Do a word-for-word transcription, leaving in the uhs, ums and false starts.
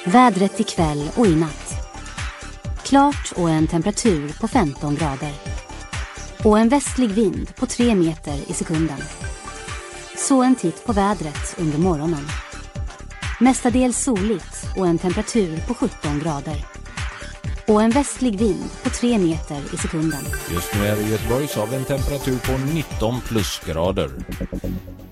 Vädret ikväll och i natt. Klart och en temperatur på femton grader. Och en västlig vind på tre meter i sekunden. Så en titt på vädret under morgonen. Mestadels soligt och en temperatur på sjutton grader. Och en västlig vind på tre meter i sekunden. Just nu är det i Göteborg så har vi en temperatur på nitton plusgrader.